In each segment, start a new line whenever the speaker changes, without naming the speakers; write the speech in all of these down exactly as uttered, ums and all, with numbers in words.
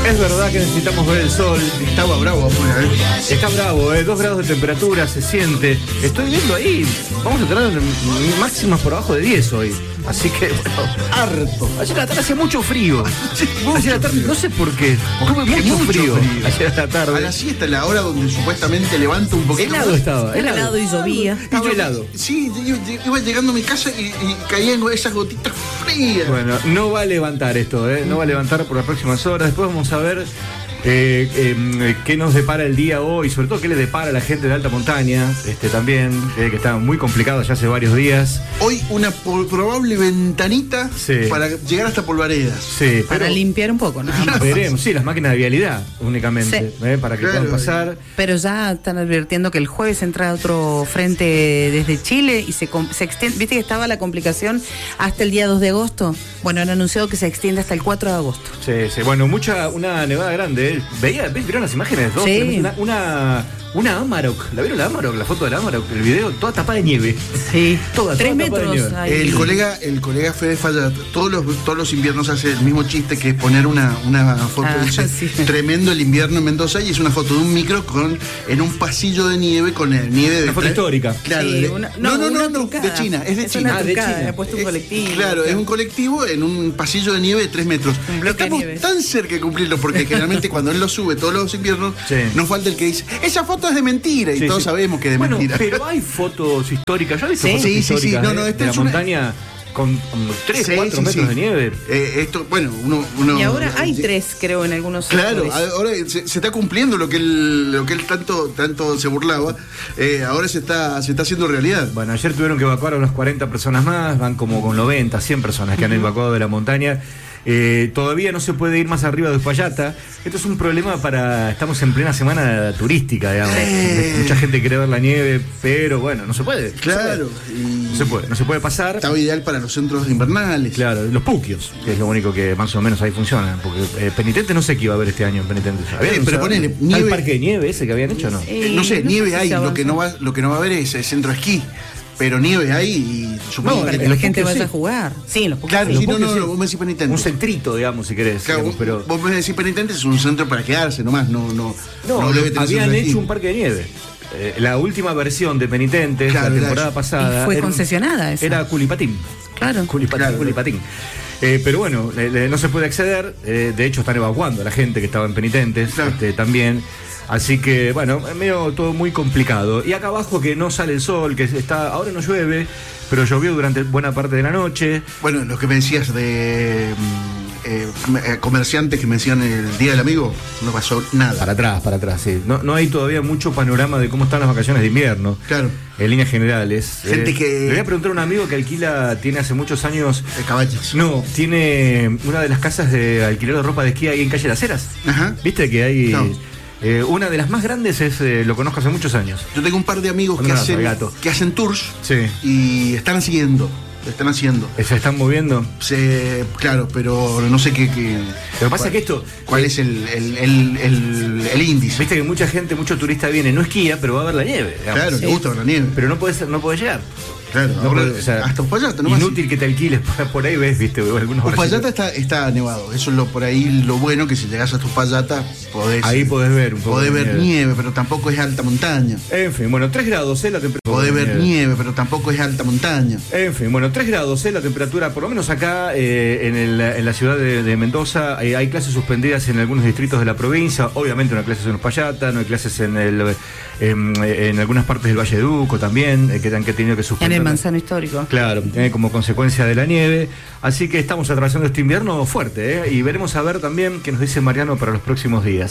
Es verdad que necesitamos ver el sol.
Estaba bravo afuera, ¿eh?
Está bravo, ¿eh? Dos grados de temperatura, se siente. Estoy viendo ahí, vamos a tener máximas por abajo de diez hoy. Así que, bueno,
harto.
Ayer a la tarde hacía mucho frío.
Mucho
Ayer a la tarde,
frío.
no sé por qué. Tuve mucho,
Mucho
frío.
frío.
Ayer a la tarde.
A la siesta, la hora donde supuestamente levanta un poquito.
Helado
más.
estaba,
Helado
helado.
y llovía.
Estaba
yo-
helado.
Sí, yo, yo iba llegando a mi casa y, y caían esas gotitas frías.
Bueno, no va a levantar esto, ¿eh? No va a levantar por las próximas horas. Después vamos a ver eh, eh, qué nos depara el día hoy, sobre todo qué le depara a la gente de alta montaña, este también, eh, que está muy complicado ya hace varios días.
Hoy una po- probable ventanita
Sí.
para llegar hasta Polvaredas.
Sí,
Para
pero
limpiar un poco, ¿no?
veremos, sí, las máquinas de vialidad únicamente,
Sí.
¿eh? Para que
Claro.
puedan pasar.
Pero ya están advirtiendo que el jueves entra otro frente desde Chile y se, com- se extiende. ¿Viste que estaba la complicación hasta el día dos de agosto? Bueno, han anunciado que se extiende hasta el cuatro de agosto.
Sí, sí, bueno, mucha, una nevada grande. ¿eh? Veía, ¿vieron las imágenes? Dos,
Sí.
tres, una, una, una Amarok. ¿La vieron la Amarok? La foto de la Amarok, el video, toda tapada de nieve.
Sí,
Toda,
tres
toda tapada de
metros.
nieve.
ahí.
El colega, el colega Fede Falla, todos los, todos los inviernos hace el mismo chiste que es poner una, una foto.
Ah,
Dice,
sí.
tremendo el invierno en Mendoza y es una foto de un micro con en un pasillo de nieve con el nieve de
Una foto
tre-
histórica.
Claro,
Sí,
de-
una-
no, no,
una
no, no,
trucada.
de China, es de
Es
China.
una
Ah, de
trucada,
China.
le ha puesto un
Eh,
colectivo.
Claro, es un colectivo en un pasillo de nieve de tres metros.
Un bloque de
Estamos
nieve.
tan cerca de cumplirlo porque generalmente cuando él lo sube todos los inviernos,
Sí.
nos falta el que dice, esa foto es de mentira y
Sí,
todos
sí.
sabemos que es de
Bueno,
mentira.
pero hay fotos históricas. ¿Ya viste
Sí.
fotos
Sí, sí, sí.
históricas
No,
de-
no,
de,
esta
la
es una-
montaña con tres,
Sí,
cuatro
sí,
metros
sí.
de nieve?
Eh, esto, bueno, uno, uno-
Y ahora hay tres, creo, en algunos
Claro,
sectores.
ahora se, se está cumpliendo lo que él, lo que él tanto, tanto se burlaba. Eh, ahora se está, se está haciendo realidad.
Bueno, ayer tuvieron que evacuar a unas cuarenta personas más, van como con noventa, cien personas que han evacuado de la montaña. Eh, todavía no se puede ir más arriba de Uspallata. Esto es un problema para... Estamos en plena semana turística, digamos.
Sí.
Mucha gente quiere ver la nieve, pero bueno, no se puede. No se
Claro,
puede.
y
No se puede, no se puede pasar.
estaba ideal para los centros invernales.
Claro, los puquios, que es lo único que más o menos ahí funciona. Porque eh, Penitente no sé qué iba a haber este año en Penitente. ¿Habían
Eh, pero
usado-
ponele,
¿Está
nieve-
el parque de nieve ese que habían hecho o no?
Eh, no sé,
Y no
nieve
sé si
hay,
se
lo que,
avanzó.
no va, lo que no va a haber es el centro de esquí. Pero nieve hay y supongo
No,
Para
que.
que
en
la
los
gente
puquios
vaya
sí.
a jugar. Sí, en los puquios
Claro,
sí.
sí, no,
puquios
no,
sí.
no, vos me decís penitente.
Un centrito, digamos, si querés.
Claro,
digamos, pero...
vos me decís penitente, es un centro para quedarse nomás, no, no,
No,
debe tener
habían
centro de
hecho
esquí.
un parque de nieve. Eh, la última versión de Penitentes,
Claro,
la
era
temporada
eso.
pasada.
Y fue
era un-
concesionada esa.
Era Culipatín.
Claro.
Culipatín,
Claro.
Culipatín. Eh, pero bueno, le- le- no se puede acceder. eh, de hecho, están evacuando a la gente que estaba en Penitentes
Claro.
este, también. Así que, bueno, es medio todo muy complicado. Y acá abajo que no sale el sol, que está ahora no llueve, pero llovió durante buena parte de la noche.
Bueno, lo que me decías de mm, eh, com- eh, comerciantes que me decían el Día del Amigo, no pasó nada.
Para atrás, para atrás, sí. No, no hay todavía mucho panorama de cómo están las vacaciones de invierno.
Claro.
En líneas generales.
Gente que-
Le voy a preguntar a un amigo que alquila, tiene hace muchos años.
De caballos.
No, tiene una de las casas de alquiler de ropa de esquí ahí en Calle Las Heras.
Ajá.
Viste que hay.
No.
eh, una de las más grandes es, eh, lo conozco hace muchos años.
Yo tengo un par de amigos
Un
que
abrazo,
hacen,
gato.
que hacen tours
Sí.
y están haciendo, están haciendo.
Eh, Se están moviendo.
Se, claro, pero no sé qué. qué
Lo que pasa
cuál-
es que esto.
¿Cuál es el, el, el, el- el índice?
Viste que mucha gente, mucho turista viene, no esquía, pero va a ver la nieve. digamos.
Claro, le gusta la nieve.
Pero no puedes no podés llegar.
Claro,
No
ahora,
podés, o sea,
hasta Uspallata nomás.
Inútil que te alquiles por, por ahí, ves, viste, algunos
Uspallata está, está nevado. Eso es lo por ahí lo bueno, que si llegás a Uspallata podés,
Ahí podés ver un poco
podés
de
ver
nieve.
nieve, pero tampoco es alta montaña.
En fin, bueno, tres grados, ¿eh? La temperatura.
Podés ver nieve, pero tampoco es alta montaña.
En fin, bueno, tres grados, ¿eh? La temperatura, por lo menos acá eh, en, el- en la ciudad de, de Mendoza, eh, hay clases suspendidas en algunos distritos de la provincia. Obviamente no hay clases en Uspallata, no hay clases en el en, en algunas partes del Valle de Duco también, eh, que han que han tenido que
En
suspender.
el Manzano Histórico.
Claro, eh, como consecuencia de la nieve. Así que estamos atravesando este invierno fuerte, ¿eh? Y veremos a ver también qué nos dice Mariano para los próximos días.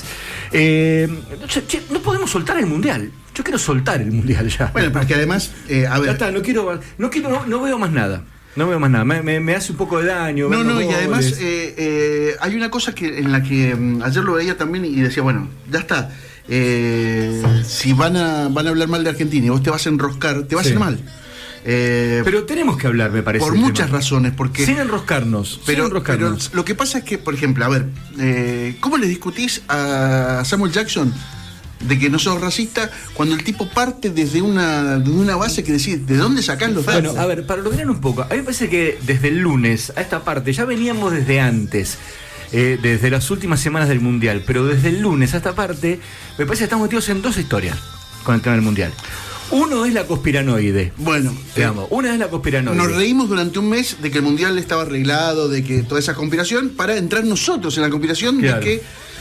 Eh, che, che, no podemos soltar el Mundial. Yo quiero soltar el Mundial ya.
Bueno, porque además, eh, a
Ya
ver.
está, no quiero, no quiero, no, no veo más nada. No veo más nada. Me, me- me hace un poco de daño.
No,
ver
no,
los
y además
goles.
eh, eh, hay una cosa que en la que mm, ayer lo veía también y decía, bueno, ya está. Eh, si van a, van a hablar mal de Argentina y vos te vas a enroscar, te va a
Sí.
hacer mal. Eh,
Pero tenemos que hablar, me parece.
por
del
muchas
tema.
razones, porque.
Sin enroscarnos.
Pero,
sin
pero
enroscarnos.
lo que pasa es que, por ejemplo, a ver, eh, ¿cómo le discutís a Samuel Jackson de que no sos racista cuando el tipo parte desde una, desde una base que decís, ¿de dónde sacás los datos?
Bueno, a ver, para lograr un poco, a mí me parece que desde el lunes a esta parte ya veníamos desde antes. eh, desde las últimas semanas del Mundial, pero desde el lunes a esta parte, me parece que estamos metidos en dos historias con el tema del Mundial. Uno es la conspiranoide.
Bueno,
digamos, una es la conspiranoide.
Nos reímos durante un mes de que el Mundial estaba arreglado, de que toda esa conspiración, para entrar nosotros en la conspiración
claro.
de que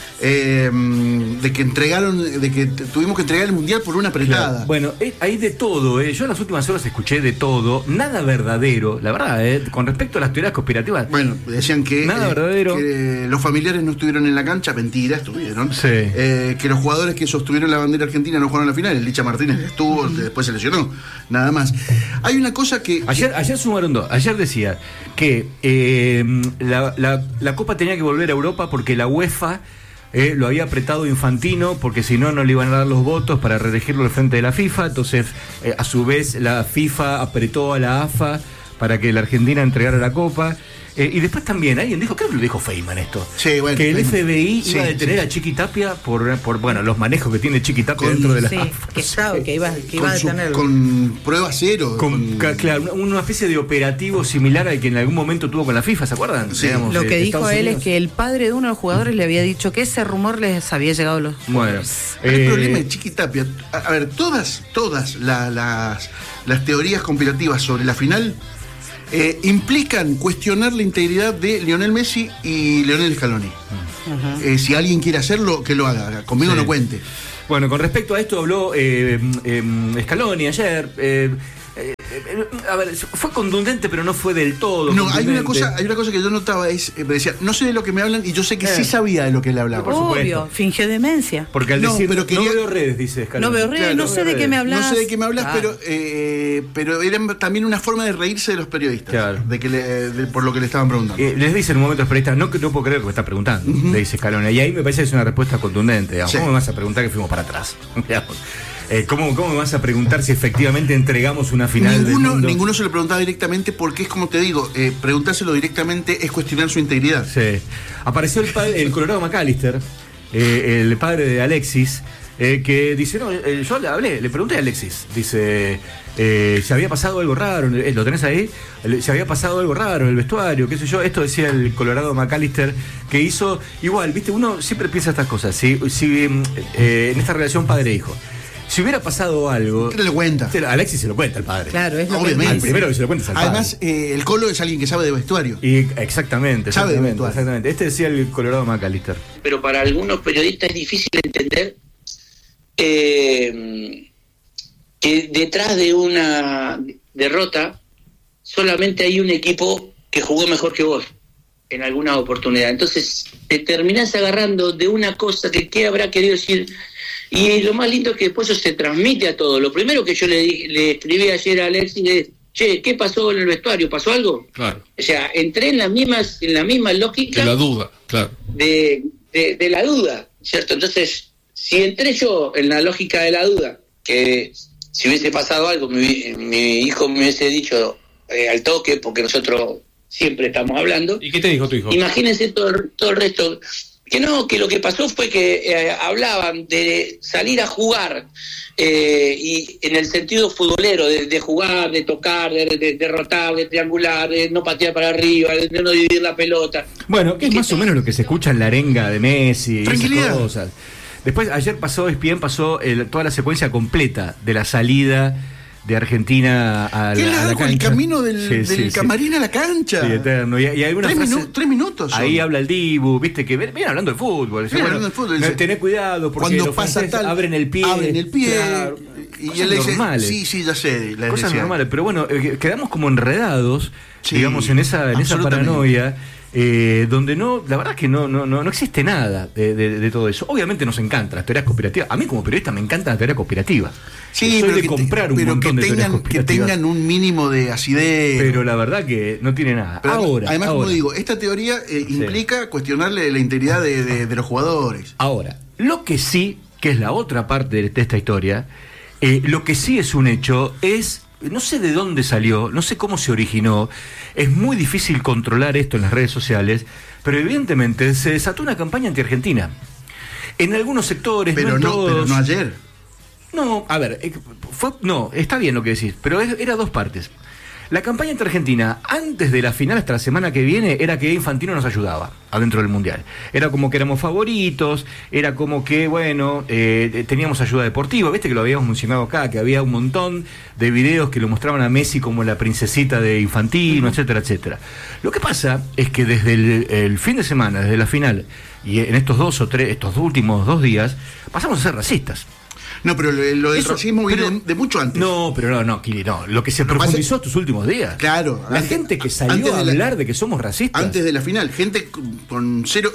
eh, de que entregaron, de que tuvimos que entregar el Mundial por una apretada.
Claro. Bueno, eh, hay de todo, eh. Yo en las últimas horas escuché de todo, nada verdadero, la verdad, eh, con respecto a las teorías conspirativas.
Bueno, decían que,
nada
eh,
verdadero.
que los familiares no estuvieron en la cancha, mentira, estuvieron.
Sí.
Eh, que los jugadores que sostuvieron la bandera argentina no jugaron la final, el Licha Martínez estuvo, mm. después se lesionó, nada más. Hay una cosa que...
Ayer, ayer sumaron dos, ayer decía que eh, la, la, la Copa tenía que volver a Europa porque la UEFA... Eh, lo había apretado Infantino porque si no, no le iban a dar los votos para reelegirlo al frente de la FIFA. Entonces, eh, a su vez, la FIFA apretó a la A F A para que la Argentina entregara la Copa. Eh, y después también alguien dijo, creo que lo dijo Feynman esto,
sí, bueno,
que el
Feynman.
F B I
sí,
iba a detener
sí.
a Chiqui Tapia por, por bueno, los manejos que tiene Chiqui Tapia
Con,
dentro de la
sí,
A F A.
que, estaba, que iba, que iba
con,
a
su,
detenerlo.
con prueba cero.
Con,
con...
Claro, una, una especie de operativo similar al que en algún momento tuvo con la FIFA, ¿se acuerdan?
Sí.
Digamos,
Lo
de-
que
de
dijo
Estados
él
Unidos.
es que el padre de uno de los jugadores le había dicho que ese rumor les había llegado a los
Bueno,
El
eh,
problema de Chiqui Tapia, a, a ver, todas, todas la, las, las teorías conspirativas sobre la final eh, implican cuestionar la integridad de Lionel Messi y Lionel Scaloni. Uh-huh. Eh, si alguien quiere hacerlo, que lo haga. Conmigo
sí.
no cuente.
Bueno, con respecto a esto habló eh, eh, Scaloni ayer. Eh, eh, eh, a ver, fue contundente, pero no fue del todo.
No, hay una
contundente.
cosa, hay una cosa que yo notaba, es, eh, me decía, no sé de lo que me hablan, y yo sé que
Eh.
sí sabía de lo que él hablaba.
Por
Obvio,
supuesto.
fingió demencia.
Porque al
No,
decir,
pero quería-
no veo redes, dice Scaloni.
No veo redes,
Claro,
no sé
veo
de qué
redes.
me hablas.
No sé de qué me hablas,
Ah.
pero eh, pero era también una forma de reírse de los periodistas.
Claro.
De que le, de- por lo que le estaban preguntando.
Eh, les dice en un momento los periodistas, no, que no puedo creer lo que está preguntando, uh-huh. le dice Scaloni. Y ahí me parece que es una respuesta contundente. Digamos.
Sí.
¿Cómo me vas a preguntar que fuimos para atrás? Digamos. Eh, ¿cómo, ¿Cómo me vas a preguntar si efectivamente entregamos una final
Ninguno,
del mundo?
ninguno se lo preguntaba directamente porque es como te digo, eh, preguntárselo directamente es cuestionar su integridad.
Sí. Apareció el, padre, el Colorado McAllister, eh, el padre de Alexis, eh, que dice, no, eh, yo le hablé, le pregunté a Alexis, dice, eh, ¿se había pasado algo raro? Eh, ¿Lo tenés ahí? ¿Se había pasado algo raro en el vestuario? ¿Qué sé yo? Esto decía el Colorado McAllister, que hizo, igual, viste, uno siempre piensa estas cosas, si, si eh, en esta relación padre-hijo, si hubiera pasado algo...
¿Qué le cuenta?
Alexis se lo cuenta al padre.
Claro, es lo
Obviamente.
Al primero que se lo cuenta es al padre.
Además, eh, el Colo es alguien que sabe de vestuario.
Y exactamente,
Sabe de
exactamente,
vestuario.
exactamente. Este decía el Colorado McAllister.
Pero para algunos periodistas es difícil entender eh, que detrás de una derrota solamente hay un equipo que jugó mejor que vos en alguna oportunidad. Entonces te terminás agarrando de una cosa que qué habrá querido decir. Y lo más lindo es que después eso se transmite a todo. Lo primero que yo le, di, le escribí ayer a Alexis es, che, ¿qué pasó en el vestuario? ¿Pasó algo?
Claro.
O sea, entré en la misma, en la misma lógica
De la duda, claro.
de, de, de la duda, ¿cierto? Entonces, si entré yo en la lógica de la duda, que si hubiese pasado algo, mi, mi hijo me hubiese dicho eh, al toque, porque nosotros siempre estamos hablando.
¿Y qué te dijo tu hijo?
Imagínense todo, todo el resto. Que no, que lo que pasó fue que eh, hablaban de salir a jugar eh, y en el sentido futbolero, de, de jugar, de tocar, de, de, de derrotar, de triangular, de no patear para arriba, de no dividir la pelota.
Bueno, que es más o menos lo que se escucha en la arenga de Messi y esas
Tranquilidad.
cosas. Después, ayer pasó E S P N, pasó el, toda la secuencia completa de la salida de Argentina a la,
Qué
a la
largo
cancha.
el camino del,
Sí,
del
sí, sí.
camarín a la cancha.
Sí, eterno. Y, y hay algunas
tres,
frases-
minu- tres minutos. son.
Ahí habla el Dibu, viste, que viene hablando de fútbol. Dice,
Viene
bueno,
hablando de fútbol,
no,
dice,
tené cuidado porque
Cuando
los
pasa
franceses
tal,
abren el pie.
abren el pie.
Claro,
y
cosas
él le dice,
normales.
sí, sí, ya sé. les
Cosas
decía.
normales, pero bueno, eh, quedamos como enredados,
Sí,
digamos, en esa, en esa
absolutamente.
paranoia, eh, donde no, la verdad es que no, no, no, no existe nada de, de, de todo eso. Obviamente nos encantan las teorías conspirativas. A mí como periodista me encanta la teoría conspirativa.
Sí,
Soy
pero
de
que, te-
comprar un
pero
montón
que
de teorías
tengan, que
conspirativas.
tengan un mínimo de acidez.
Pero la verdad que no tiene nada.
Pero
ahora,
además,
ahora,
como digo, esta teoría eh, implica cuestionarle la integridad de, de- de los jugadores.
ahora, lo que sí, que es la otra parte de, de esta historia, eh, lo que sí es un hecho es, no sé de dónde salió, no sé cómo se originó, es muy difícil controlar esto en las redes sociales, pero evidentemente se desató una campaña anti-argentina. En algunos sectores,
Pero
no en
no,
todos.
pero no ayer.
No, a ver, eh, fue, no, está bien lo que decís, pero es- era dos partes. La campaña entre Argentina, antes de la final hasta la semana que viene, era que Infantino nos ayudaba adentro del Mundial. Era como que éramos favoritos, era como que, bueno, eh, teníamos ayuda deportiva. Viste que lo habíamos mencionado acá, que había un montón de videos que lo mostraban a Messi como la princesita de Infantino, etcétera, etcétera. Lo que pasa es que desde el, el fin de semana, desde la final, y en estos dos o tres, estos últimos dos días, pasamos a ser racistas.
No, pero lo, lo del
Eso,
racismo
pero,
viene de, de mucho antes.
No, pero no, no, Kili, no. Lo que se
Lo
profundizó
pasa,
estos últimos días.
Claro.
La
antes,
gente que salió a
de
hablar
la,
de que somos racistas.
Antes de la final, gente con cero...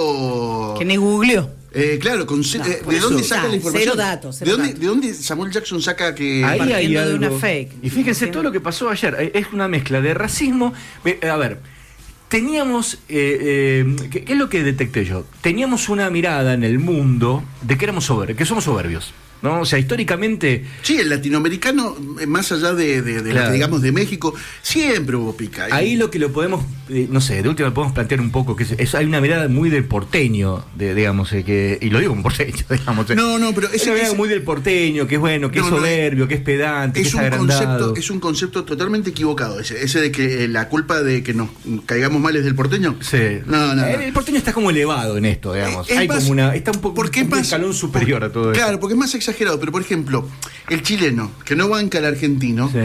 cero
Que ni googleó.
Eh, claro, con,
No,
eh,
por
¿de
eso,
dónde saca
nah,
la información?
cero datos, cero
¿De, dónde,
datos.
¿De dónde Samuel Jackson saca que...?
Ahí hay
Partiendo de
algo.
una fake.
Y fíjense
Partiendo.
todo lo que pasó ayer. Es una mezcla de racismo. A ver, teníamos... Eh, eh, ¿qué, ¿Qué es lo que detecté yo? Teníamos una mirada en el mundo de que éramos soberbios, que somos soberbios. ¿No? O sea, históricamente...
Sí, el latinoamericano, más allá de, de, de
Claro.
lo que digamos de México, siempre hubo pica.
Ahí lo que lo podemos, eh, no sé, de última lo podemos plantear un poco, que es, es- hay una mirada muy del porteño, de, digamos, eh, que y lo digo como porteño, digamos. eh.
No, no, pero
es
ese-
una mirada
ese-
muy del porteño, que es bueno, que
No,
es
no,
soberbio, que es pedante, que
Es
es
un,
agrandado.
concepto, es un concepto totalmente equivocado, ese, ese de que eh, la culpa de que nos caigamos mal es del porteño.
Sí.
No, no, no.
El, el porteño está como elevado en esto, digamos.
Es
Hay
más-
como una, está un poco
porque es
un
más
escalón superior
por-
a todo
Claro,
esto.
porque es más exagerado, pero por ejemplo, el chileno, que no banca al argentino,
Sí.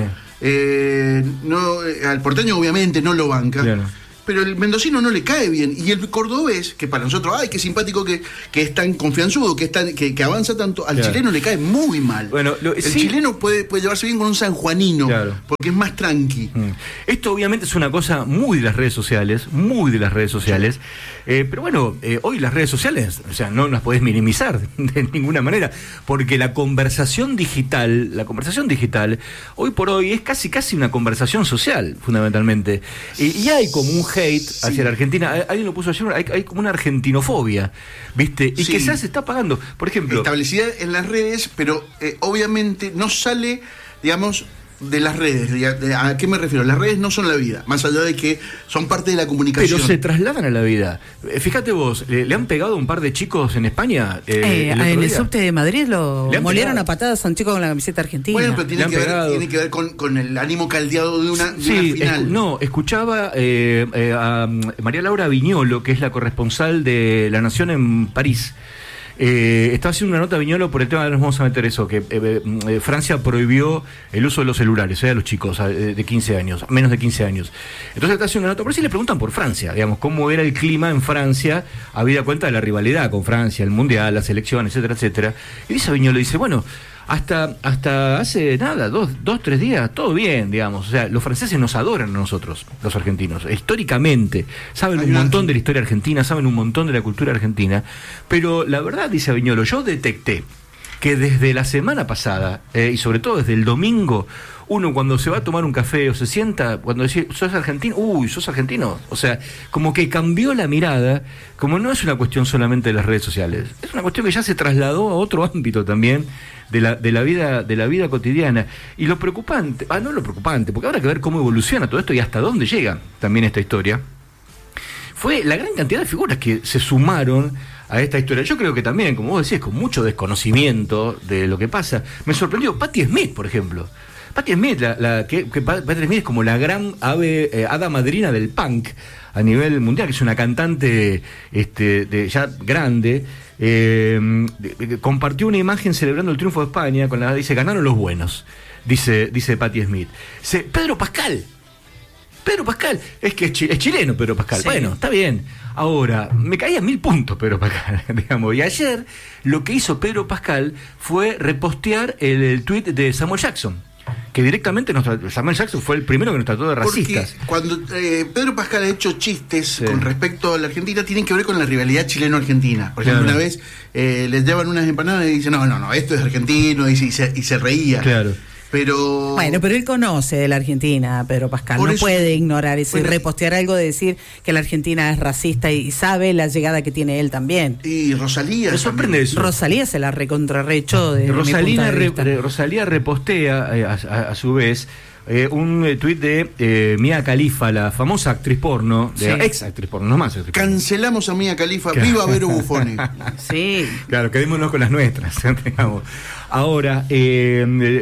eh, no, eh, al porteño obviamente no lo banca,
Claro.
pero el mendocino no le cae bien. Y el cordobés, que para nosotros, ay, qué simpático que, que es tan confianzudo, que, es tan, que, que avanza tanto, al
Claro.
chileno le cae muy mal.
Bueno, lo-
el
sí.
chileno puede, puede llevarse bien con un sanjuanino,
Claro.
porque es más tranqui.
Mm. Esto obviamente es una cosa muy de las redes sociales, muy de las redes sociales, eh, pero bueno, eh, hoy las redes sociales, o sea, no las podés minimizar de ninguna manera, porque la conversación digital, la conversación digital, hoy por hoy es casi casi una conversación social, fundamentalmente, y, y hay como un hate hacia la Argentina, Al- alguien lo puso ayer, hay, hay como una argentinofobia, ¿viste? Y
Sí.
que ya se está pagando, por ejemplo...
Establecida en las redes, pero eh, obviamente no sale, digamos, de las redes. diga- de- ¿A qué me refiero? Las redes no son la vida, más allá de que son parte de la comunicación.
Pero se trasladan a la vida. Eh, Fíjate vos, le, le han pegado un par de chicos en España. eh,
Eh,
el otro
en el
día.
subte de Madrid lo
Le han
molieron
pegado.
a patadas a un chico con la camiseta argentina.
Bueno, pero
Le
tiene
han
que, ver,
pegado.
tiene que ver con, con el ánimo caldeado de una, de
Sí,
una
escu-
final.
no, escuchaba eh, eh, a mm, María Laura Viñolo, que es la corresponsal de La Nación en París. Eh, estaba haciendo una nota Viñolo por el tema, nos vamos a meter eso, que eh, eh, Francia prohibió el uso de los celulares eh, a los chicos eh, de quince años, menos de quince años. Entonces está haciendo una nota, por si le preguntan por Francia, digamos, cómo era el clima en Francia, habida cuenta de la rivalidad con Francia, el Mundial, la selección, etcétera, etcétera. Y dice Viñolo, dice, bueno, hasta, hasta hace nada, dos, dos, tres días, todo bien, digamos. O sea, los franceses nos adoran a nosotros, los argentinos, históricamente. Saben
Hay
un
una-
montón de la historia argentina, saben un montón de la cultura argentina. Pero la verdad, dice Viñolo, yo detecté que desde la semana pasada, eh, y sobre todo desde el domingo, uno cuando se va a tomar un café o se sienta, cuando dice, ¿sos argentino? Uy, ¿sos argentino? O sea, como que cambió la mirada, como no es una cuestión solamente de las redes sociales, es una cuestión que ya se trasladó a otro ámbito también de la, de la vida, de la vida cotidiana. Y lo preocupante, ah, no lo preocupante, porque habrá que ver cómo evoluciona todo esto y hasta dónde llega también esta historia, fue la gran cantidad de figuras que se sumaron a esta historia. Yo creo que también, como vos decís, con mucho desconocimiento de lo que pasa. Me sorprendió Patti Smith, por ejemplo. Patti Smith, la, la, que, que Patti Smith es como la gran ave, eh, hada madrina del punk a nivel mundial, que es una cantante este, de, ya grande. Eh, de- de- compartió una imagen celebrando el triunfo de España, con la dice, ganaron los buenos, dice, dice Patti Smith. Dice, Pedro Pascal. Pedro Pascal, es que es, chi- es chileno Pedro Pascal.
Sí.
Bueno, está bien. Ahora, me caía mil puntos Pedro Pascal, digamos. Y ayer lo que hizo Pedro Pascal fue repostear el, el tuit de Samuel Jackson, que directamente nos trató- Samuel Jackson fue el primero que nos trató de
Porque
racistas.
cuando eh, Pedro Pascal ha hecho chistes
Sí.
con respecto a la Argentina, tienen que ver con la rivalidad chileno-argentina. Por ejemplo,
Claro.
una vez eh, les llevan unas empanadas y dicen, no, no, no, esto es argentino, y, se- y se, y se reía.
Claro.
Pero...
Bueno, pero él conoce de la Argentina, Pedro Pascal.
Por
No
eso-
puede ignorar eso
Bueno,
y repostear algo de decir que la Argentina es racista y sabe la llegada que tiene él también.
Y Rosalía.
Me sorprende
también.
eso.
Rosalía se la recontrarrechó de
Rosalina
mi punto de
re-
vista.
re- Rosalía repostea eh, a, a- a su vez eh, un eh, tuit de eh, Mia Khalifa, la famosa actriz porno, de,
Sí.
ex actriz porno, no más actriz porno.
Cancelamos a Mia Khalifa,
Claro.
viva Vero Buffoni.
Sí.
Claro, quedémonos con las nuestras, digamos. Ahora, eh, eh,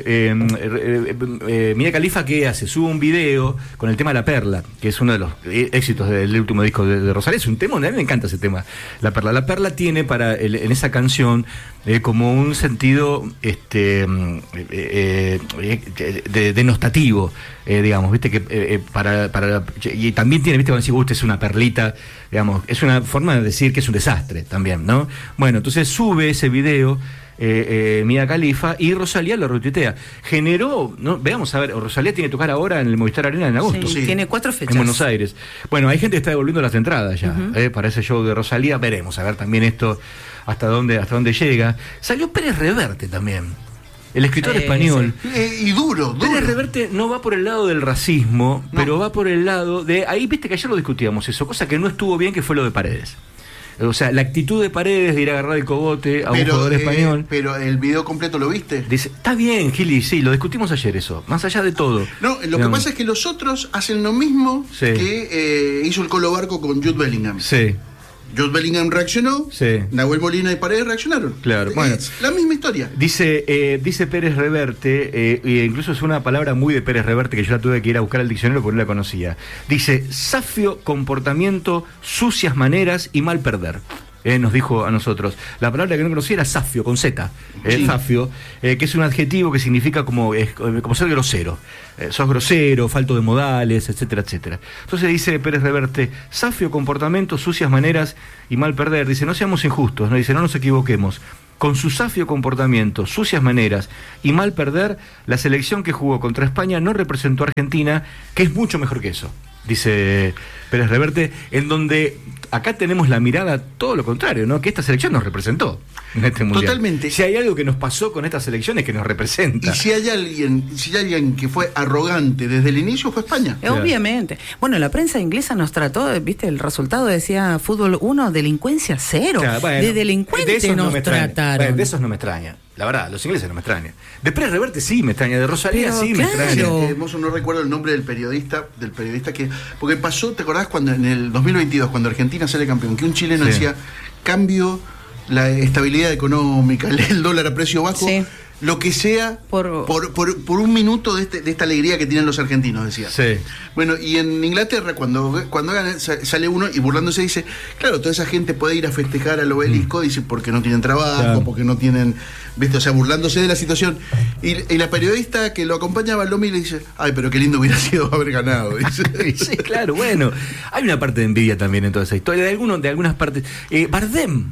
eh, eh, eh, Mia Khalifa, ¿qué hace? Sube un video con el tema La Perla, que es uno de los eh, éxitos del último disco de, de Rosalía. Es un tema, a mí me encanta ese tema, La Perla. La Perla tiene para el, en esa canción eh, como un sentido este eh, eh, eh, de, denostativo, eh, digamos, viste que eh, para, para y también tiene, viste, cuando decís, usted es una perlita, digamos, es una forma de decir que es un desastre también, ¿no? Bueno, entonces sube ese video Eh, eh, Mia Khalifa y Rosalía lo retuitea. Generó, ¿no? Veamos a ver, Rosalía tiene que tocar ahora en el Movistar Arena en agosto.
Sí,
Sí.
tiene cuatro fechas.
En Buenos Aires. Bueno, hay gente que está devolviendo las entradas ya,
Uh-huh.
eh, para ese show de Rosalía. Veremos, a ver también esto hasta dónde, hasta dónde llega. Salió Pérez Reverte también, el escritor
Sí,
español.
Eh, y duro, duro.
Pérez Reverte no va por el lado del racismo,
No.
pero va por el lado de... Ahí viste que ayer lo discutíamos eso, cosa que no estuvo bien, que fue lo de Paredes. O sea, la actitud de Paredes de ir a agarrar el cogote a un jugador
eh,
español.
pero el video completo lo viste.
Dice, está bien, Gili, sí, lo discutimos ayer eso, más allá de todo.
No, lo que
Digamos.
pasa es que los otros hacen lo mismo
Sí.
que eh, hizo el Colo Barco con Jude Bellingham.
Sí,
Jude Bellingham reaccionó,
Sí.
Nahuel Molina y Paredes reaccionaron.
Claro,
Es
bueno.
la misma historia.
dice eh, dice Pérez Reverte, eh, e incluso es una palabra muy de Pérez Reverte que yo la tuve que ir a buscar al diccionario porque no la conocía. Dice, safio comportamiento, sucias maneras y mal perder. Eh, nos dijo a nosotros. La palabra que no conocía era safio, con Z, eh,
Sí.
safio, eh, que es un adjetivo que significa como, eh, como ser grosero. Eh, sos grosero, falto de modales, etcétera, etcétera. Entonces dice Pérez Reverte, safio comportamiento, sucias maneras y mal perder. Dice, no seamos injustos, no dice, no nos equivoquemos. Con su safio comportamiento, sucias maneras y mal perder, la selección que jugó contra España no representó a Argentina, que es mucho mejor que eso, dice Pérez Reverte, en donde acá tenemos la mirada todo lo contrario, ¿no? Que esta selección nos representó en este mundial.
Totalmente.
Si hay algo que nos pasó con esta selección es que nos representa.
Y si hay alguien, si hay alguien que fue arrogante desde el inicio fue España.
Eh, Obviamente. Bueno, la prensa inglesa nos trató, viste, el resultado decía fútbol uno, delincuencia cero.
Claro, bueno,
de delincuente
de esos no
nos
me extraña.
trataron.
Bueno, de esos no me extraña. La verdad, los ingleses no me extrañan. De Pérez Reverte sí me extraña, de Rosalía
Pero
sí me
claro.
extraña.
Sí, eh, Mozo, no recuerdo el nombre del periodista, del periodista que. Porque pasó, ¿te acordás cuando en el dos mil veintidós, cuando Argentina sale campeón, que un chileno
Sí.
decía, cambio la estabilidad económica, el dólar a precio bajo,
Sí.
lo que sea,
Por-
por, por, por un minuto de, este, de esta alegría que tienen los argentinos, decía.
Sí.
Bueno, y en Inglaterra, cuando, cuando gana, sa- sale uno y burlándose dice, claro, toda esa gente puede ir a festejar al obelisco, dice, porque no tienen trabajo,
Claro.
porque no tienen, ¿viste? O sea, burlándose de la situación. Y, y la periodista que lo acompañaba lo mira y dice, ay, pero qué lindo hubiera sido haber ganado. Dice.
Sí, claro, bueno. Hay una parte de envidia también en toda esa historia, de algunos, de algunas partes. Eh, Bardem.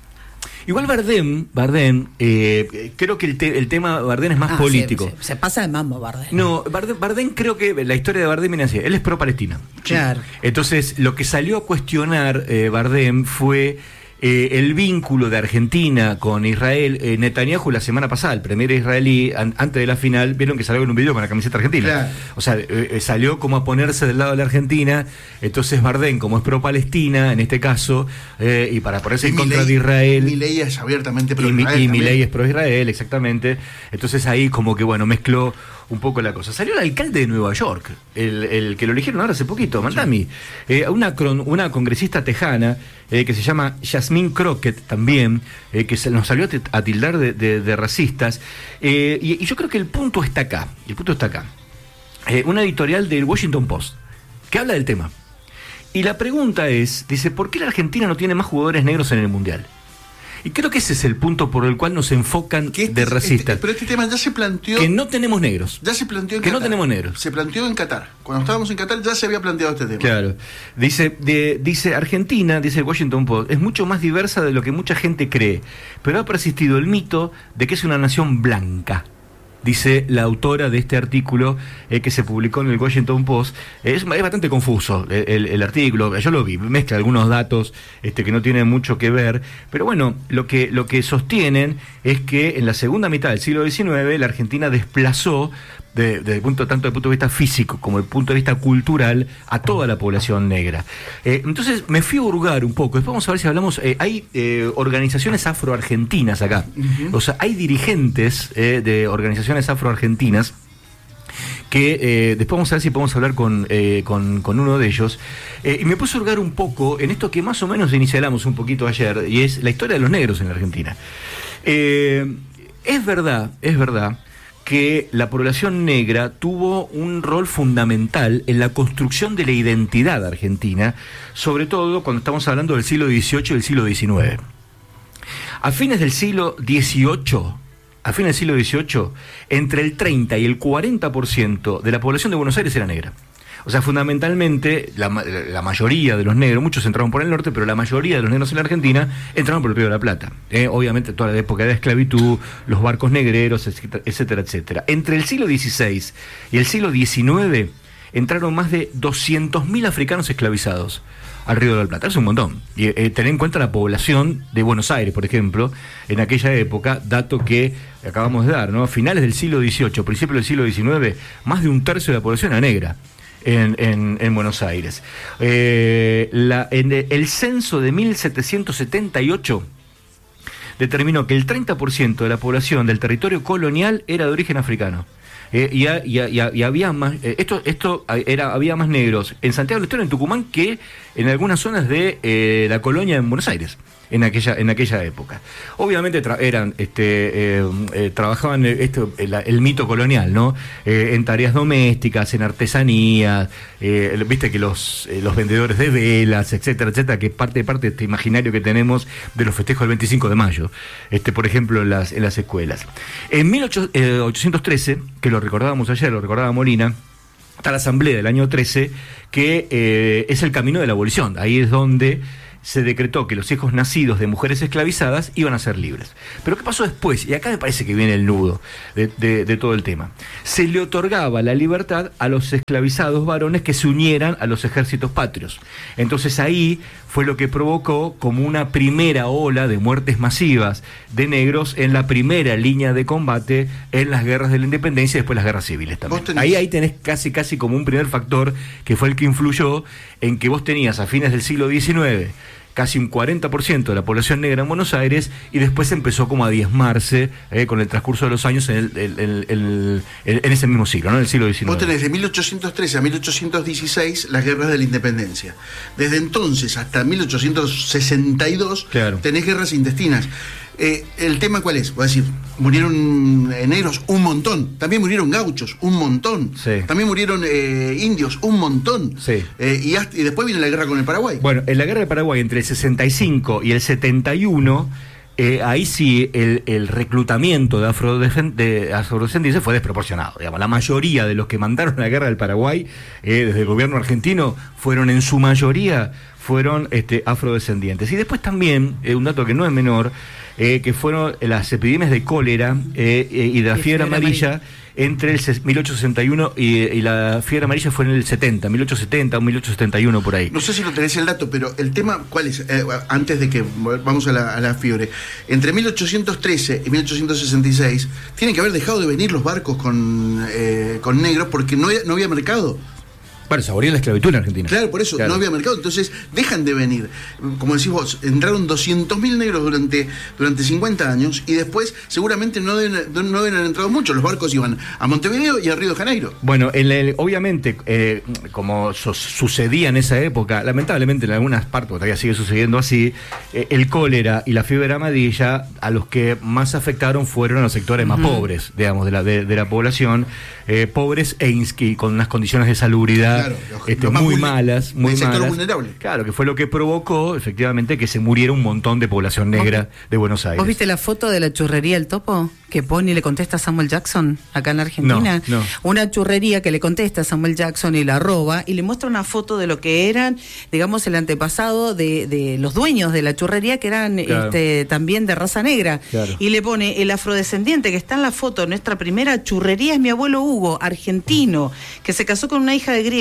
Igual Bardem, Bardem, eh, creo que el, te- el tema Bardem es más
Ah,
político.
Se, se- se pasa de mambo, Bardem.
No, Bardem, Bardem creo que la historia de Bardem viene así. Él es pro Palestina.
Claro.
Entonces, lo que salió a cuestionar eh, Bardem fue eh, el vínculo de Argentina con Israel. Eh, Netanyahu la semana pasada, el premier israelí, an- antes de la final, vieron que salió en un video con la camiseta argentina.
Claro.
O sea, eh, eh, salió como a ponerse del lado de la Argentina. Entonces Bardem, como es pro Palestina, en este caso, eh, y para ponerse en contra
Milei-
de Israel.
Milei es abiertamente pro
Y, mi-
Israel
y
también.
Milei es pro Israel, exactamente. Entonces ahí como que, bueno, mezcló un poco la cosa. Salió el alcalde de Nueva York, el, el que lo eligieron ahora hace poquito, Mandami. Eh, una, cron- una congresista tejana eh, que se llama Yasmín Crockett también, eh, que se nos salió a ti- a tildar de, de- de racistas. Eh, y, y yo creo que el punto está acá. El punto está acá. Eh, una editorial del Washington Post que habla del tema. Y la pregunta es, dice, ¿por qué la Argentina no tiene más jugadores negros en el Mundial? Y creo que ese es el punto por el cual nos enfocan
Que este-
de racistas.
este- pero este tema ya se planteó.
Que no tenemos negros.
Ya se planteó en
Que no
Qatar.
tenemos negros.
Se planteó en Qatar. Cuando estábamos en Qatar ya se había planteado este tema.
Claro. Dice, de- dice Argentina, dice el Washington Post, es mucho más diversa de lo que mucha gente cree, pero ha persistido el mito de que es una nación blanca. Dice la autora de este artículo eh, que se publicó en el Washington Post. Es, es bastante confuso el, el- el artículo, yo lo vi, mezcla algunos datos este, que no tienen mucho que ver, pero bueno, lo que, lo que sostienen es que en la segunda mitad del siglo diecinueve la Argentina desplazó, de, de punto, tanto desde el punto de vista físico como desde el punto de vista cultural, a toda la población negra. Eh, entonces me fui a hurgar un poco, después vamos a ver si hablamos, eh, hay eh, organizaciones afroargentinas acá, o sea, hay dirigentes eh, de organizaciones afroargentinas que eh, después vamos a ver si podemos hablar con, eh, con, con uno de ellos, eh, y me puse a hurgar un poco en esto que más o menos iniciamos un poquito ayer, y es la historia de los negros en la Argentina. Eh, es verdad, es verdad que la población negra tuvo un rol fundamental en la construcción de la identidad argentina, sobre todo cuando estamos hablando del siglo dieciocho y del siglo diecinueve. A fines del siglo dieciocho, a fines del siglo dieciocho, entre el treinta y el cuarenta por ciento de la población de Buenos Aires era negra. O sea, fundamentalmente, la, la mayoría de los negros, muchos entraron por el norte, pero la mayoría de los negros en la Argentina entraron por el Río de la Plata. Eh, obviamente, toda la época de la esclavitud, los barcos negreros, etcétera, etcétera, etcétera. Entre el siglo dieciséis y el siglo diecinueve, entraron más de doscientos mil africanos esclavizados al Río de la Plata. Es un montón. Y eh, tener en cuenta la población de Buenos Aires, por ejemplo, en aquella época, dato que acabamos de dar, ¿no? Finales del siglo dieciocho, principios del siglo diecinueve, más de un tercio de la población era negra en, en, en Buenos Aires. Eh, la, en el censo de mil setecientos setenta y ocho determinó que el treinta por ciento de la población del territorio colonial era de origen africano. Eh, y, y, y, y había más, eh, esto, esto era, había más negros en Santiago del Estero, en Tucumán, que en algunas zonas de eh, la colonia en Buenos Aires, en aquella, en aquella época. Obviamente tra eran, este, eh, eh, trabajaban esto, el, el mito colonial, ¿no? Eh, en tareas domésticas, en artesanías, eh, viste que los, eh, los vendedores de velas, etcétera, etcétera, que es parte de parte de este imaginario que tenemos de los festejos del veinticinco de mayo, este, por ejemplo, en las, en las escuelas. En mil ochocientos trece, que lo recordábamos ayer, lo recordaba Molina, está la asamblea del año trece, que eh, es el camino de la abolición. Ahí es donde se decretó que los hijos nacidos de mujeres esclavizadas iban a ser libres. Pero ¿qué pasó después? Y acá me parece que viene el nudo de, de, de todo el tema. Se le otorgaba la libertad a los esclavizados varones que se unieran a los ejércitos patrios. Entonces ahí fue lo que provocó como una primera ola de muertes masivas de negros en la primera línea de combate en las guerras de la independencia y después las guerras civiles también. Tenés... Ahí, ahí tenés casi, casi como un primer factor que fue el que influyó en que vos tenías a fines del siglo diecinueve casi un cuarenta por ciento de la población negra en Buenos Aires, y después empezó como a diezmarse eh, con el transcurso de los años en, el, el, el, el, el, en ese mismo siglo, ¿no? En el siglo diecinueve.
Vos tenés de mil ochocientos trece a mil ochocientos dieciséis las guerras de la independencia. Desde entonces hasta mil ochocientos sesenta y dos, claro, tenés guerras intestinas. Eh, ¿El tema cuál es? Voy a decir, murieron eh, negros un montón, también murieron gauchos un montón, sí, también murieron eh, indios un montón, sí, eh, y, hasta, y después viene la guerra con el Paraguay.
Bueno, en la guerra del Paraguay entre el sesenta y cinco y el setenta y uno, eh, ahí sí el, el reclutamiento de, de afrodescendientes fue desproporcionado. Digamos, la mayoría de los que mandaron a la guerra del Paraguay eh, desde el gobierno argentino fueron en su mayoría fueron este, afrodescendientes. Y después también, eh, un dato que no es menor, Eh, que fueron las epidemias de cólera eh, eh, y de la fiebre amarilla entre el mil ochocientos sesenta y uno y, y la fiebre amarilla fue en el setenta, mil ochocientos setenta o mil ochocientos setenta y uno, por ahí.
No sé si lo tenés el dato, pero el tema, ¿cuál es? Eh, antes de que vamos a la, a la fiebre. Entre mil ochocientos trece y mil ochocientos sesenta y seis tienen que haber dejado de venir los barcos con, eh, con negros porque no, no había mercado.
Bueno, se abolió la esclavitud en Argentina.
Claro, por eso, claro, no había mercado, entonces dejan de venir. Como decís vos, entraron doscientos mil negros durante, durante cincuenta años y después seguramente no deben, no deben haber entrado mucho. Los barcos iban a Montevideo y a Río de Janeiro.
Bueno, en el, obviamente, eh, como so, sucedía en esa época, lamentablemente en algunas partes, todavía sigue sucediendo así, eh, el cólera y la fiebre amarilla a los que más afectaron fueron a los sectores más uh-huh. pobres, digamos, de la, de, de la población, eh, pobres e insqui, con unas condiciones de salubridad, claro, este, muy malas, muy malas. Vulnerable. Claro, que fue lo que provocó, efectivamente, que se muriera un montón de población negra de Buenos Aires.
¿Vos viste la foto de la churrería El Topo? Que pone y le contesta a Samuel Jackson, acá en la Argentina.
No, no.
Una churrería que le contesta a Samuel Jackson y la roba, y le muestra una foto de lo que eran, digamos, el antepasado de, de los dueños de la churrería, que eran claro. este, también de raza negra. Claro. Y le pone, el afrodescendiente que está en la foto, nuestra primera churrería es mi abuelo Hugo, argentino, que se casó con una hija de griego.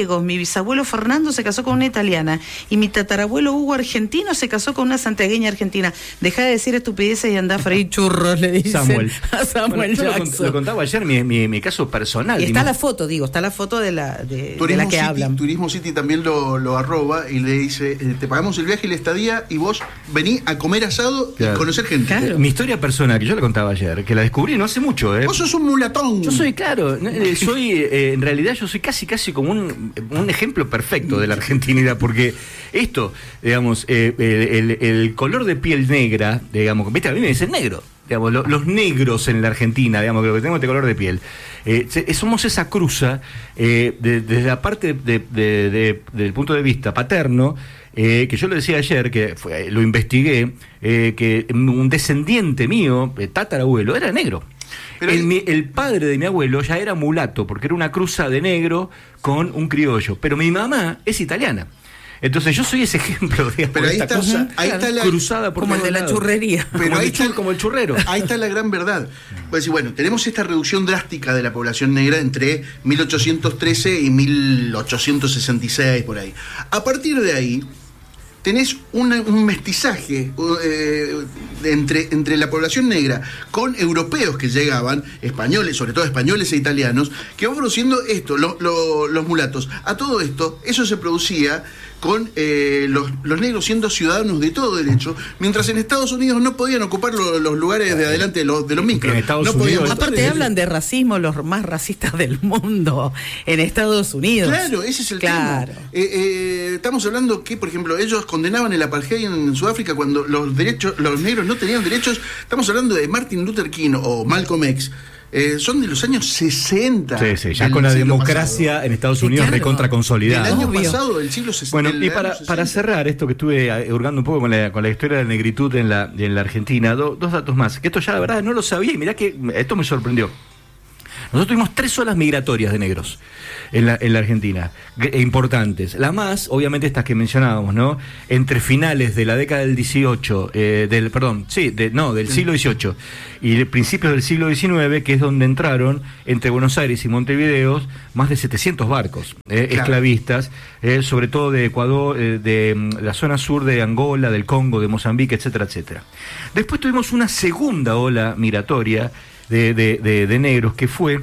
griegos, mi bisabuelo Fernando se casó con una italiana y mi tatarabuelo Hugo argentino se casó con una santiagueña argentina. Deja de decir estupideces y andá a freír churros, le dicen
Samuel.
a Samuel
bueno,
Jackson.
Lo, lo contaba ayer, mi, mi, mi caso personal.
Y está
mi...
la foto, digo, está la foto de la, de, de la que
City,
hablan.
Turismo City también lo, lo arroba y le dice, eh, te pagamos el viaje y la estadía y vos vení a comer asado
claro.
y conocer gente.
Claro.
Mi historia personal, que yo la contaba ayer, que la descubrí no hace mucho, ¿eh?
Vos sos un mulatón.
Yo soy, claro, eh, soy, eh, en realidad yo soy casi casi como un, un ejemplo perfecto de la argentinidad, porque esto, digamos, eh, el, el, el color de piel negra, digamos, viste, a mí me dicen negro, digamos, lo, los negros en la Argentina, digamos, que lo que tenemos este color de piel, eh, somos esa cruza, eh, de, desde la parte de, de, de, del punto de vista paterno, Eh, que yo le decía ayer, que fue, lo investigué, eh, que un descendiente mío, eh, tatarabuelo, era negro. Pero el, mi, el padre de mi abuelo ya era mulato, porque era una cruza de negro con un criollo. Pero mi mamá es italiana. Entonces yo soy ese ejemplo, digamos,
pero ahí
esta
está,
cosa
ahí está la,
cruzada por
como el de la
lados.
churrería.
Pero
como,
ahí
el chur,
está,
como el churrero.
Ahí está la gran verdad. Pues bueno, tenemos esta reducción drástica de la población negra entre mil ochocientos trece y mil ochocientos sesenta y seis, por ahí. A partir de ahí, tenés una, un mestizaje eh, entre, entre la población negra con europeos que llegaban, españoles, sobre todo españoles e italianos, que van produciendo esto, lo, lo, los mulatos. A todo esto, eso se producía con eh, los, los negros siendo ciudadanos de todo derecho, mientras en Estados Unidos no podían ocupar lo, los lugares de adelante de los, de los micros.
En Estados
no
Unidos,
aparte
de
hablan de racismo, los más racistas del mundo en Estados Unidos.
Claro, ese es el
claro.
tema. Eh, eh, estamos hablando que, por ejemplo, ellos condenaban el apartheid en Sudáfrica cuando los derechos, los negros no tenían derechos. Estamos hablando de Martin Luther King o Malcolm X. Eh, son de los años sesenta.
Sí, sí, ya con la democracia pasado. En Estados Unidos sí, claro. recontra consolidada.
El año
Obvio.
pasado, del siglo sesenta.
Bueno, y para, para cerrar esto que estuve hurgando un poco con la, con la historia de la negritud en la, en la Argentina, do, dos datos más, que esto ya la verdad no lo sabía y mirá que esto me sorprendió. Nosotros tuvimos tres olas migratorias de negros en la, en la Argentina, importantes. La más, obviamente, estas que mencionábamos, ¿no? Entre finales de la década del dieciocho, eh, del, perdón, sí, de, no, del siglo dieciocho y principios del siglo diecinueve, que es donde entraron entre Buenos Aires y Montevideo más de setecientos barcos eh, claro. esclavistas, eh, sobre todo de Ecuador, eh, de la zona sur de Angola, del Congo, de Mozambique, etcétera, etcétera. Después tuvimos una segunda ola migratoria De, de, de, de negros, que fue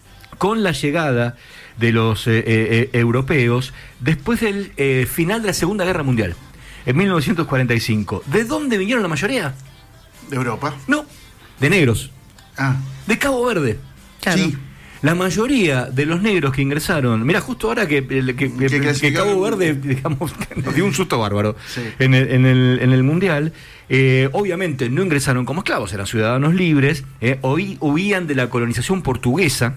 con la llegada de los eh, eh, europeos después del eh, final de la Segunda Guerra Mundial, en mil novecientos cuarenta y cinco. ¿De dónde vinieron la mayoría?
¿De Europa?
No, de negros.
Ah.
De Cabo Verde.
Claro.
Sí. La mayoría de los negros que ingresaron, mira, justo ahora que, que, que, que, que Cabo Verde, digamos, nos dio un susto bárbaro sí. en, el, en, el, en el Mundial, eh, obviamente no ingresaron como esclavos, eran ciudadanos libres, eh, huían de la colonización portuguesa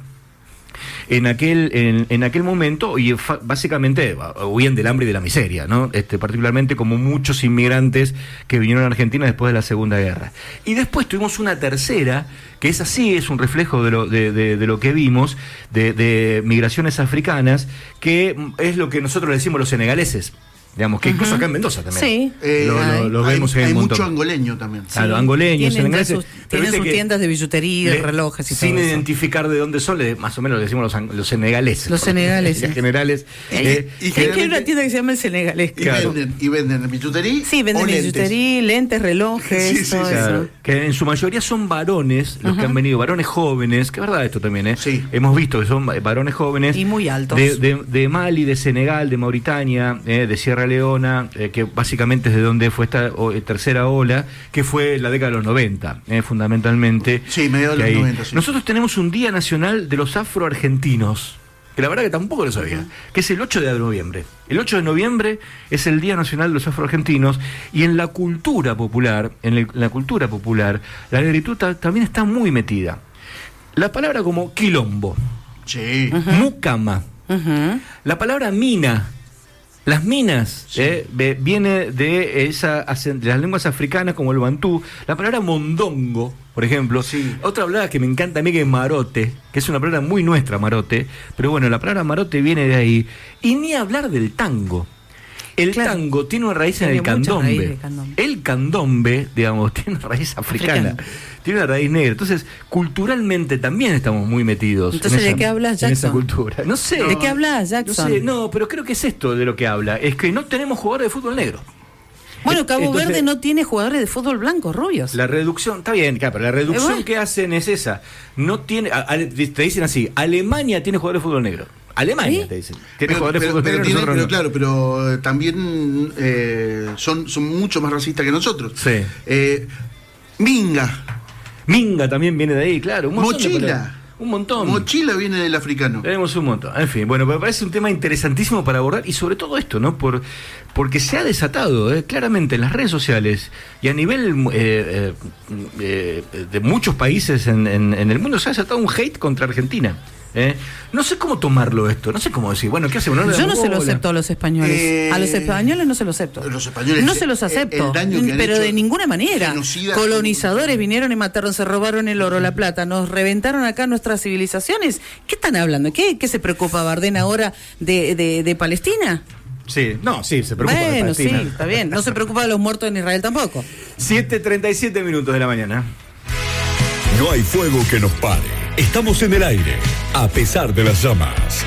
en aquel en, en aquel momento y fa, básicamente huían del hambre y de la miseria, ¿no? Este, particularmente como muchos inmigrantes que vinieron a Argentina después de la Segunda Guerra. Y después tuvimos una tercera, que es así, es un reflejo de lo, de, de, de lo que vimos, de, de migraciones africanas, que es lo que nosotros le decimos los senegaleses. Digamos, que uh-huh. incluso acá en Mendoza también.
Sí.
Eh,
lo, lo, lo
hay,
vemos
hay,
en
hay
un
mucho angoleño también.
Claro,
sí.
angoleños,
tienen
senegaleses.
sus, tienen sus tiendas de billutería, le, relojes y todo
sin
eso.
identificar de dónde son, le, más o menos le decimos los, los senegaleses.
Los senegaleses.
generales.
Eh, y es que hay una tienda que se llama el senegalés.
Y, claro. venden, y venden billutería.
Sí, venden billutería, lentes, relojes, sí, sí, todo
claro.
eso.
Que en su mayoría son varones, los uh-huh. que han venido, varones jóvenes, que es verdad esto también, ¿eh?
Sí.
Hemos visto que son varones jóvenes.
Y muy altos.
De, de, de Mali, de Senegal, de Mauritania, eh, de Sierra Leona, eh, que básicamente es de donde fue esta o, tercera ola, que fue la década de los noventa, eh, fundamentalmente.
Sí, mediados de los noventa, sí.
Nosotros tenemos un Día Nacional de los Afroargentinos, que la verdad que tampoco lo sabía, uh-huh. que es el ocho de noviembre. El ocho de noviembre es el Día Nacional de los Afroargentinos, y en la cultura popular, en, el, en la cultura popular, la negritud ta, también está muy metida. La palabra como quilombo,
sí.
uh-huh. mucama, uh-huh. la palabra mina. Las minas sí. eh, viene de esa de las lenguas africanas como el bantú. La palabra mondongo, por ejemplo.
Sí. Otra
palabra que me encanta a mí que es marote, que es una palabra muy nuestra, marote. Pero bueno, la palabra marote viene de ahí. Y ni hablar del tango. El
Claro.
tango tiene una raíz
Tiene
en el
mucha raíz
candombe.
de candombe.
El candombe, digamos, tiene una raíz africana.
Africana.
Tiene una raíz negra. Entonces, culturalmente también estamos muy metidos.
Entonces,
en
¿de
esa,
qué hablas,
en esa
Jackson?
cultura. No sé.
¿De qué hablas,
No
Jackson?
sé, no, pero creo que es esto de lo que habla. Es que no tenemos jugadores de fútbol negro.
Bueno, Cabo
Entonces,
Verde no tiene jugadores de fútbol blanco, rubios.
La reducción, está bien, claro, pero la reducción
Eh, bueno.
que hacen es esa. No tiene, a- a- te dicen así, Alemania tiene jugadores de fútbol negro. Alemania,
¿Sí?
te dicen. Tiene
Pero,
jugadores de
pero-
fútbol
pero
negro.
tiene-
nosotros
pero
no.
claro, pero eh, también eh, son, son mucho más racistas que nosotros.
Sí.
Eh, Minga,
Minga también viene de ahí, claro. Un montón de
Mochila.
palabras. Un montón.
Mochila viene del africano.
Tenemos un montón. En fin, bueno, me parece un tema interesantísimo para abordar y sobre todo esto, ¿no? Por, porque se ha desatado eh, claramente en las redes sociales y a nivel eh, eh, eh, de muchos países en, en, en el mundo se ha desatado un hate contra Argentina. ¿eh? No sé cómo tomarlo esto, no sé cómo decir, bueno, ¿qué hacemos? No le
Yo
damos
no se lo
bola.
acepto a los españoles.
Eh,
a los españoles no se lo acepto.
los españoles,
no se los
eh,
acepto.
el daño que han
pero
hecho,
de ninguna manera.
genocidas,
Colonizadores vinieron y mataron, se robaron el oro, la plata, nos reventaron acá nuestras civilizaciones. ¿Qué están hablando? ¿Qué, qué se preocupa Bardén ahora de, de, de Palestina?
Sí, no, sí, se preocupa de
Bueno, sí,
Palestina.
está bien. No se preocupa de los muertos en Israel tampoco.
siete treinta y siete minutos de la mañana.
No hay fuego que nos pare. Estamos en el aire, a pesar de las llamas.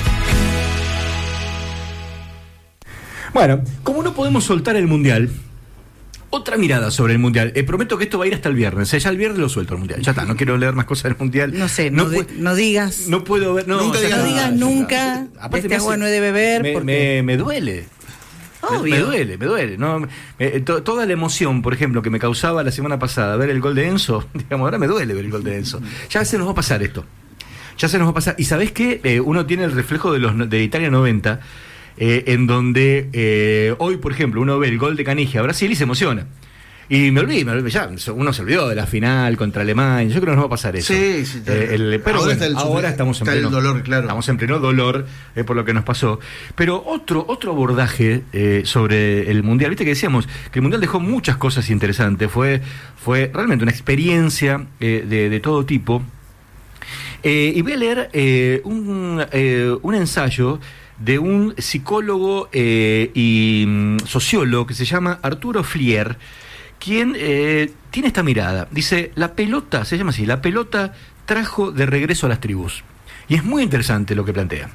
Bueno, como no podemos soltar el Mundial, otra mirada sobre el Mundial. Eh, prometo que esto va a ir hasta el viernes. eh, Ya el viernes lo suelto el Mundial. Ya está, no quiero leer más cosas del Mundial.
No sé, no, de-
pu-
no digas.
no puedo ver. No,
Nunca
ya
digas
está,
no digas
ya está.
nunca,
Aparte
este
me
agua
hace-
no debe beber,
Me,
porque-
me, me duele. Me,
Obvio.
me duele, me duele. No, eh, to- toda la emoción, por ejemplo, que me causaba la semana pasada ver el gol de Enzo, digamos, ahora me duele ver el gol de Enzo. Ya se nos va a pasar esto. Ya se nos va a pasar. Y ¿sabés qué? Eh, uno tiene el reflejo de los de Italia noventa, eh, en donde eh, hoy, por ejemplo, uno ve el gol de Canigia a Brasil y se emociona. Y me olvidé, me olvidé, ya, uno se olvidó de la final contra Alemania. Yo creo que nos va a pasar eso.
Sí, sí,
Eh, el- pero
ahora
bueno,
está el
ahora
sufri-
estamos en
está el
pleno
dolor, claro.
Estamos en pleno dolor eh, por lo que nos pasó. Pero otro otro abordaje eh, sobre el Mundial. Viste que decíamos que el Mundial dejó muchas cosas interesantes. Fue, fue realmente una experiencia eh, de, de todo tipo. Eh, y voy a leer eh, un, eh, un ensayo de un psicólogo eh, y mm, sociólogo que se llama Arturo Flier, quien eh, tiene esta mirada. Dice, la pelota, se llama así, la pelota trajo de regreso a las tribus. Y es muy interesante lo que plantea.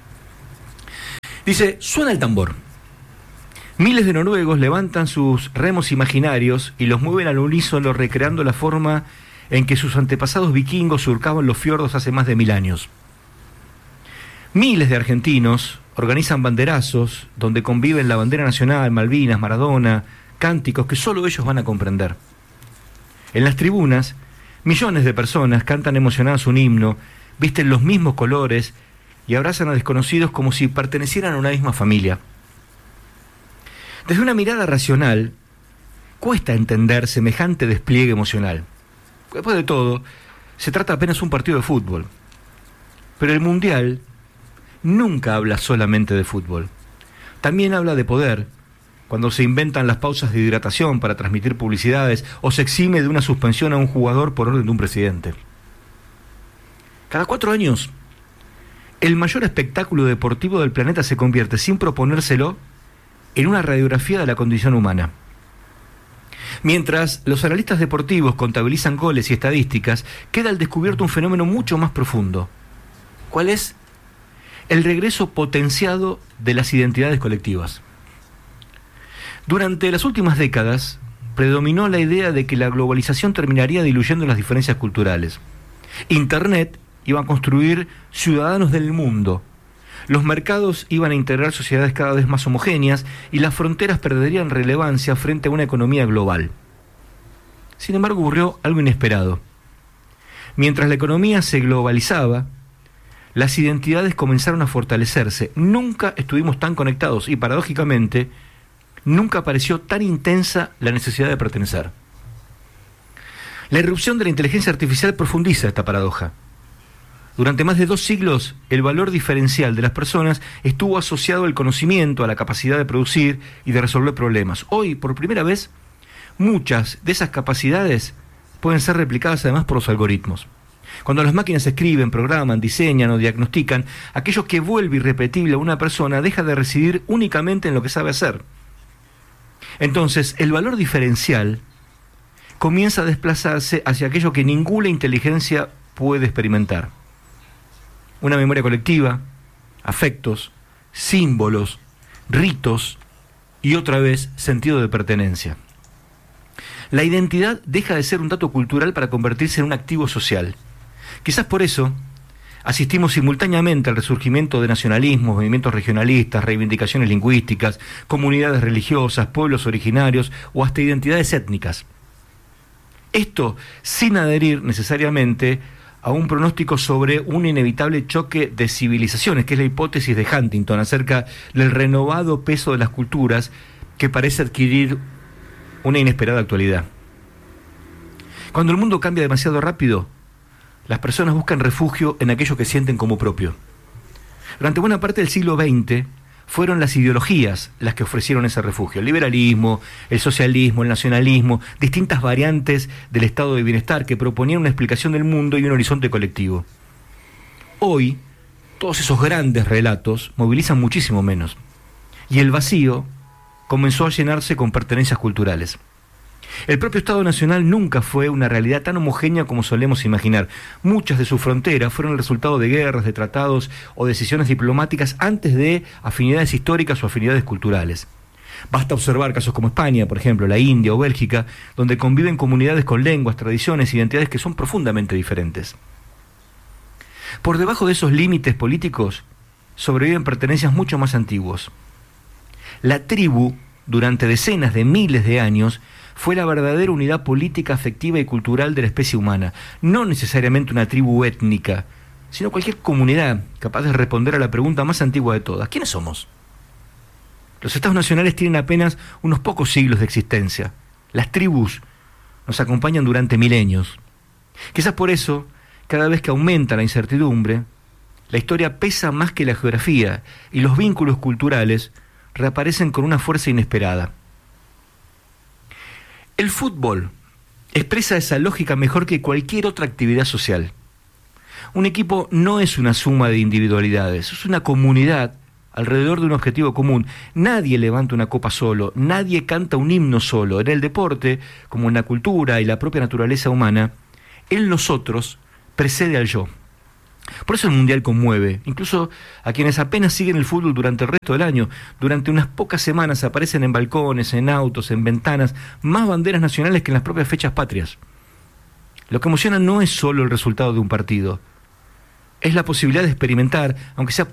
Dice, suena el tambor. Miles de noruegos levantan sus remos imaginarios y los mueven al unísono recreando la forma en que sus antepasados vikingos surcaban los fiordos hace más de mil años. Miles de argentinos organizan banderazos donde conviven la bandera nacional, Malvinas, Maradona, cánticos que solo ellos van a comprender. En las tribunas, millones de personas cantan emocionadas un himno, visten los mismos colores y abrazan a desconocidos como si pertenecieran a una misma familia. Desde una mirada racional, cuesta entender semejante despliegue emocional. Después de todo, se trata apenas de un partido de fútbol. Pero el Mundial nunca habla solamente de fútbol. También habla de poder, cuando se inventan las pausas de hidratación para transmitir publicidades o se exime de una suspensión a un jugador por orden de un presidente. Cada cuatro años, el mayor espectáculo deportivo del planeta se convierte, sin proponérselo, en una radiografía de la condición humana. Mientras los analistas deportivos contabilizan goles y estadísticas, queda al descubierto un fenómeno mucho más profundo. ¿Cuál es? El regreso potenciado de las identidades colectivas. Durante las últimas décadas, predominó la idea de que la globalización terminaría diluyendo las diferencias culturales. Internet iba a construir ciudadanos del mundo. Los mercados iban a integrar sociedades cada vez más homogéneas y las fronteras perderían relevancia frente a una economía global. Sin embargo, ocurrió algo inesperado. Mientras la economía se globalizaba, las identidades comenzaron a fortalecerse. Nunca estuvimos tan conectados y, paradójicamente, nunca pareció tan intensa la necesidad de pertenecer. La irrupción de la inteligencia artificial profundiza esta paradoja. Durante más de dos siglos, el valor diferencial de las personas estuvo asociado al conocimiento, a la capacidad de producir y de resolver problemas. Hoy, por primera vez, muchas de esas capacidades pueden ser replicadas además por los algoritmos. Cuando las máquinas escriben, programan, diseñan o diagnostican, aquello que vuelve irrepetible a una persona deja de residir únicamente en lo que sabe hacer. Entonces, el valor diferencial comienza a desplazarse hacia aquello que ninguna inteligencia puede experimentar. Una memoria colectiva, afectos, símbolos, ritos y otra vez sentido de pertenencia. La identidad deja de ser un dato cultural para convertirse en un activo social. Quizás por eso asistimos simultáneamente al resurgimiento de nacionalismos, movimientos regionalistas, reivindicaciones lingüísticas, comunidades religiosas, pueblos originarios o hasta identidades étnicas. Esto sin adherir necesariamente a un pronóstico sobre un inevitable choque de civilizaciones, que es la hipótesis de Huntington acerca del renovado peso de las culturas que parece adquirir una inesperada actualidad. Cuando el mundo cambia demasiado rápido, las personas buscan refugio en aquello que sienten como propio. Durante buena parte del siglo veinte, fueron las ideologías las que ofrecieron ese refugio. El liberalismo, el socialismo, el nacionalismo, distintas variantes del estado de bienestar que proponían una explicación del mundo y un horizonte colectivo. Hoy, todos esos grandes relatos movilizan muchísimo menos. Y el vacío comenzó a llenarse con pertenencias culturales. El propio Estado Nacional nunca fue una realidad tan homogénea como solemos imaginar. Muchas de sus fronteras fueron el resultado de guerras, de tratados o decisiones diplomáticas antes de afinidades históricas o afinidades culturales. Basta observar casos como España, por ejemplo, la India o Bélgica, donde conviven comunidades con lenguas, tradiciones, identidades que son profundamente diferentes. Por debajo de esos límites políticos sobreviven pertenencias mucho más antiguos. La tribu, durante decenas de miles de años, fue la verdadera unidad política, afectiva y cultural de la especie humana. No necesariamente una tribu étnica, sino cualquier comunidad capaz de responder a la pregunta más antigua de todas: ¿quiénes somos? Los estados nacionales tienen apenas unos pocos siglos de existencia. Las tribus nos acompañan durante milenios. Quizás por eso, cada vez que aumenta la incertidumbre, la historia pesa más que la geografía y los vínculos culturales reaparecen con una fuerza inesperada. El fútbol expresa esa lógica mejor que cualquier otra actividad social. Un equipo no es una suma de individualidades, es una comunidad alrededor de un objetivo común. Nadie levanta una copa solo, nadie canta un himno solo. En el deporte, como en la cultura y la propia naturaleza humana, el nosotros precede al yo. Por eso el Mundial conmueve, incluso a quienes apenas siguen el fútbol durante el resto del año. Durante unas pocas semanas aparecen en balcones, en autos, en ventanas, más banderas nacionales que en las propias fechas patrias. Lo que emociona no es solo el resultado de un partido, es la posibilidad de experimentar, aunque sea